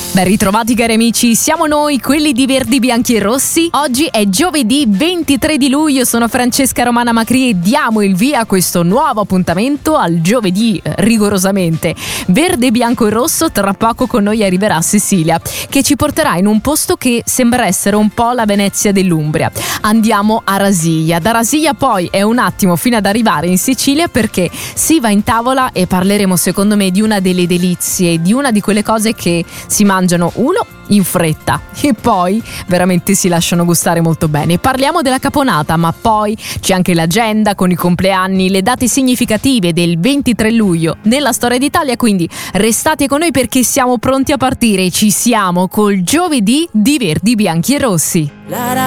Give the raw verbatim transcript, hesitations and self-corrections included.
Ben ritrovati cari amici, siamo noi, quelli di Verdi, Bianchi e Rossi. Oggi è giovedì ventitré di luglio, sono Francesca Romana Macri e diamo il via a questo nuovo appuntamento al giovedì eh, rigorosamente. Verde, bianco e rosso, tra poco con noi arriverà Cecilia, che ci porterà in un posto che sembra essere un po' la Venezia dell'Umbria. Andiamo a Rasiglia, da Rasiglia poi è un attimo fino ad arrivare in Sicilia, perché si va in tavola e parleremo secondo me di una delle delizie, di una di quelle cose che si mangiano uno in fretta e poi veramente si lasciano gustare molto bene. Parliamo della caponata, ma poi c'è anche l'agenda con i compleanni, le date significative del ventitré luglio nella storia d'Italia, quindi restate con noi perché siamo pronti a partire. Ci siamo col giovedì di Verdi, Bianchi e Rossi.